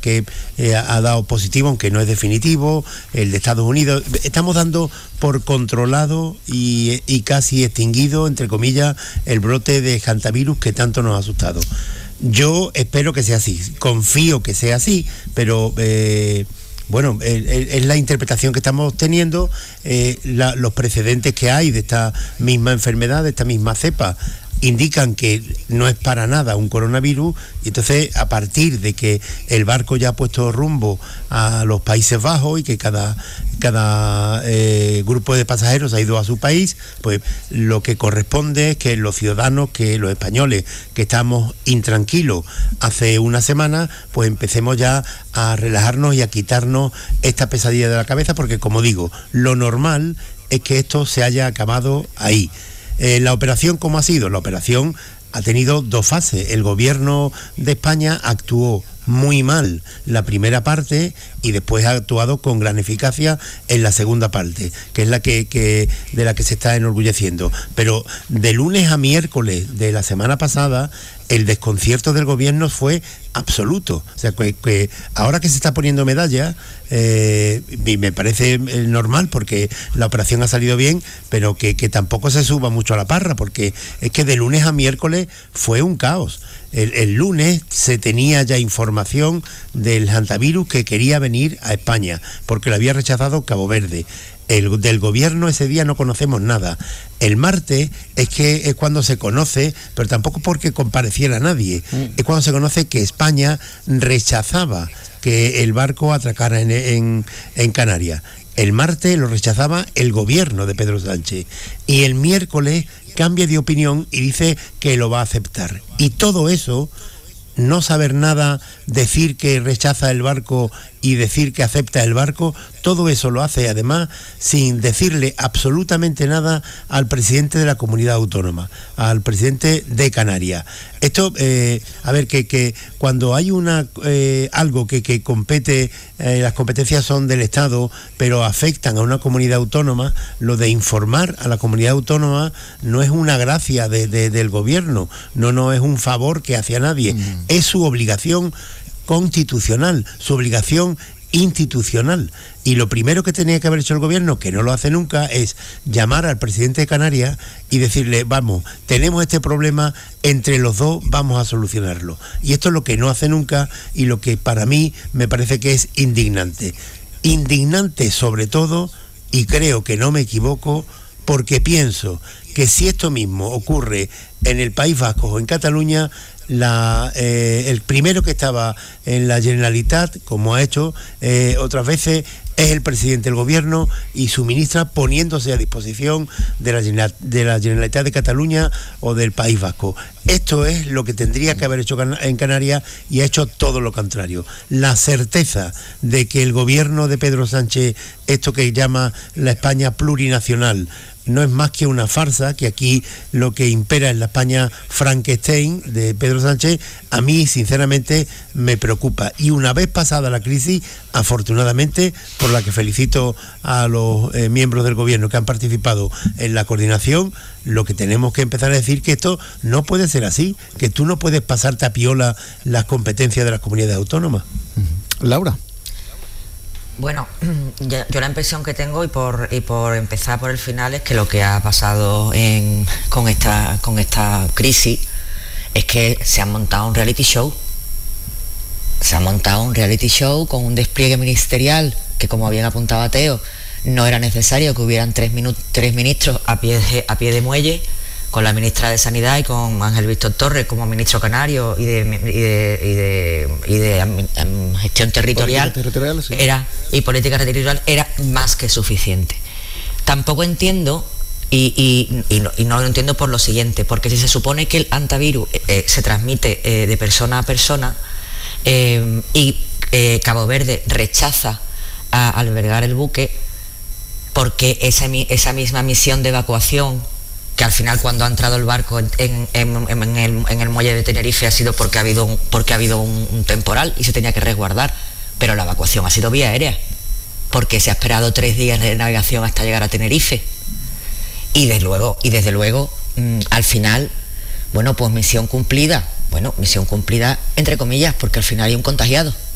que ha dado positivo, aunque no es definitivo, el de Estados Unidos. Estamos dando por controlado y casi extinguido, entre comillas, el brote de hantavirus que tanto nos ha asustado. Yo espero que sea así, confío que sea así, pero bueno, es la interpretación que estamos teniendo, los precedentes que hay de esta misma enfermedad, de esta misma cepa, indican que no es para nada un coronavirus, y entonces a partir de que el barco ya ha puesto rumbo a los Países Bajos y que cada grupo de pasajeros ha ido a su país, pues lo que corresponde es que los ciudadanos, que los españoles que estamos intranquilos hace una semana, pues empecemos ya a relajarnos y a quitarnos esta pesadilla de la cabeza, porque como digo, lo normal es que esto se haya acabado ahí. La operación, ¿cómo ha sido? La operación ha tenido dos fases. El gobierno de España actuó muy mal la primera parte y después ha actuado con gran eficacia en la segunda parte, que es la que de la que se está enorgulleciendo. Pero de lunes a miércoles de la semana pasada, el desconcierto del gobierno fue absoluto. O sea, que ahora que se está poniendo medalla, y me parece normal porque la operación ha salido bien, pero que tampoco se suba mucho a la parra, porque es que de lunes a miércoles fue un caos. El lunes se tenía ya información del hantavirus que quería venir a España, porque lo había rechazado Cabo Verde. Del gobierno ese día no conocemos nada. El martes es cuando se conoce, pero tampoco porque compareciera nadie, es cuando se conoce que España rechazaba que el barco atracara en Canarias. El martes lo rechazaba el gobierno de Pedro Sánchez y el miércoles cambia de opinión y dice que lo va a aceptar. Y todo eso, no saber nada, decir que rechaza el barco y decir que acepta el barco, todo eso lo hace además sin decirle absolutamente nada al presidente de la comunidad autónoma, al presidente de Canarias. Esto, a ver, que cuando hay algo que compete, las competencias son del Estado, pero afectan a una comunidad autónoma, lo de informar a la comunidad autónoma no es una gracia del gobierno, no es un favor que hace a nadie, es su obligación constitucional, su obligación institucional. Y lo primero que tenía que haber hecho el gobierno, que no lo hace nunca, es llamar al presidente de Canarias y decirle, vamos, tenemos este problema, entre los dos vamos a solucionarlo. Y esto es lo que no hace nunca y lo que para mí me parece que es indignante. Indignante sobre todo, y creo que no me equivoco, porque pienso que si esto mismo ocurre en el País Vasco o en Cataluña, el primero que estaba en la Generalitat, como ha hecho otras veces, es el presidente del gobierno y su ministra poniéndose a disposición de la Generalitat de Cataluña o del País Vasco. Esto es lo que tendría que haber hecho en Canarias y ha hecho todo lo contrario. La certeza de que el gobierno de Pedro Sánchez, esto que llama la España plurinacional, no es más que una farsa, que aquí lo que impera es la España Frankenstein de Pedro Sánchez, a mí sinceramente me preocupa. Y una vez pasada la crisis, afortunadamente, por la que felicito a los miembros del gobierno que han participado en la coordinación, lo que tenemos que empezar a decir que esto no puede ser así, que tú no puedes pasarte a piola las competencias de las comunidades autónomas. Laura. Bueno, yo la impresión que tengo, y por empezar por el final, es que lo que ha pasado con esta crisis es que se ha montado un reality show. Se ha montado un reality show con un despliegue ministerial que, como bien apuntaba Teo, no era necesario que hubieran tres ministros a pie de muelle, con la ministra de Sanidad y con Ángel Víctor Torres como ministro canario y de gestión territorial, sí. Y política territorial, era más que suficiente. Tampoco entiendo, y no lo entiendo por lo siguiente, porque si se supone que el hantavirus se transmite de persona a persona, y Cabo Verde rechaza a albergar el buque, porque esa misma misión de evacuación, que al final cuando ha entrado el barco en el muelle de Tenerife ha sido porque ha habido un temporal y se tenía que resguardar, pero la evacuación ha sido vía aérea, porque se ha esperado 3 días de navegación hasta llegar a Tenerife. Y desde luego, al final, bueno, pues misión cumplida entre comillas, porque al final hay un contagiado.